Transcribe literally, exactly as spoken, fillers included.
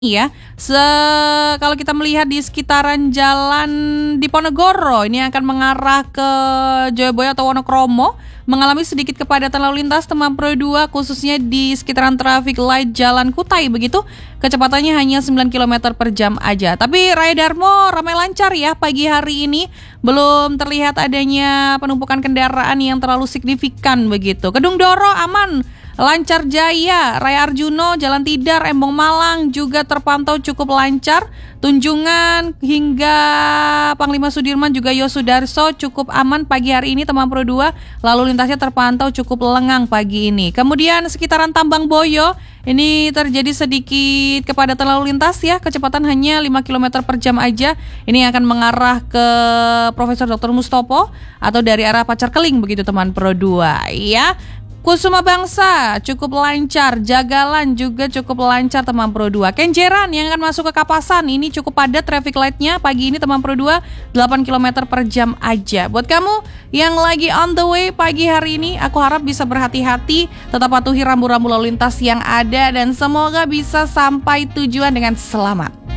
Ya, se kalau kita melihat di sekitaran jalan Diponegoro ini akan mengarah ke Jayabaya atau Wonokromo mengalami sedikit kepadatan lalu lintas Temanggung Pro dua khususnya di sekitaran traffic light Jalan Kutai begitu. Kecepatannya hanya sembilan kilometer per jam aja. Tapi Raya Darmo ramai lancar ya pagi hari ini. Belum terlihat adanya penumpukan kendaraan yang terlalu signifikan begitu. Kedung Doro aman. Lancar Jaya, Raya Arjuno, Jalan Tidar, Embong Malang juga terpantau cukup lancar. Tunjungan hingga Panglima Sudirman juga Yosudarso cukup aman pagi hari ini Temanggung Pro dua. Lalu lintasnya terpantau cukup lengang pagi ini. Kemudian sekitaran Tambang Boyo ini terjadi sedikit kepadatan lalu lintas ya. Kecepatan hanya lima kilometer per jam aja. Ini akan mengarah ke Profesor Doktor Mustopo atau dari arah Pacar Keling begitu teman Pro dua ya. Kusuma Bangsa cukup lancar, Jagalan juga cukup lancar Temanggung Pro dua. Kenjeran yang akan masuk ke Kapasan ini cukup padat traffic light-nya pagi ini Temanggung Pro dua delapan kilometer per jam aja. Buat kamu yang lagi on the way pagi hari ini, aku harap bisa berhati-hati, tetap patuhi rambu-rambu lalu lintas yang ada dan semoga bisa sampai tujuan dengan selamat.